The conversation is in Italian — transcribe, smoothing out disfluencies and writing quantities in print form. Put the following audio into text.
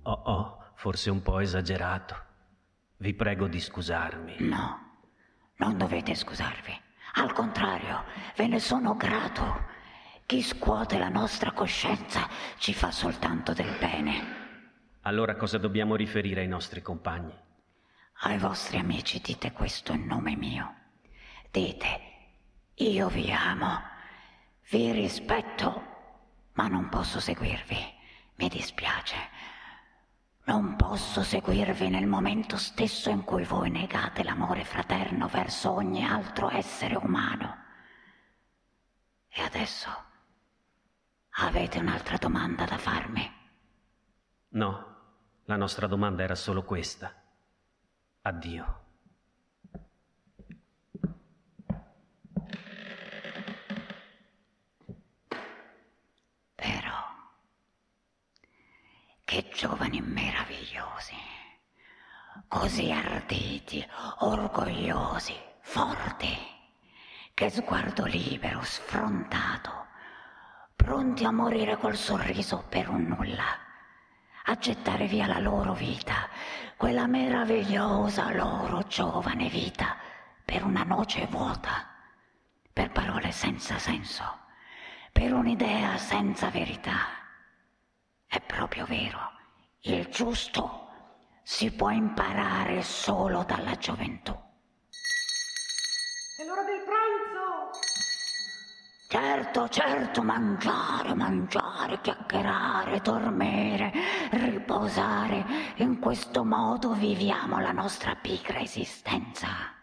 Forse un po' esagerato. Vi prego di scusarmi. No, non dovete scusarvi. Al contrario, ve ne sono grato. Chi scuote la nostra coscienza ci fa soltanto del bene. Allora cosa dobbiamo riferire ai nostri compagni? Ai vostri amici dite questo in nome mio. Dite, io vi amo, vi rispetto, ma non posso seguirvi. Mi dispiace. Non posso seguirvi nel momento stesso in cui voi negate l'amore fraterno verso ogni altro essere umano. E adesso avete un'altra domanda da farmi? No, la nostra domanda era solo questa. Addio. Però, che giovani meravigliosi, così arditi, orgogliosi, forti, che sguardo libero, sfrontato, pronti a morire col sorriso per un nulla, a gettare via la loro vita, quella meravigliosa loro giovane vita, per una noce vuota, per parole senza senso, per un'idea senza verità. È proprio vero, il giusto si può imparare solo dalla gioventù. È l'ora del pranzo! Certo, mangiare, chiacchierare, dormire, riposare. In questo modo viviamo la nostra pigra esistenza.